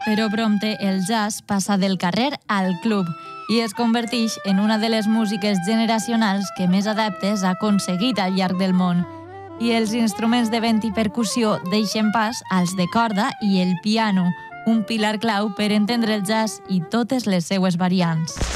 però prompte el jazz passa del carrer al club i es converteix en una de les músiques generacionals que més adeptes ha aconseguit al llarg del món. I els instruments de vent i percussió deixen pas als de corda i el piano, un pilar clau per entendre el jazz i totes les seues variants.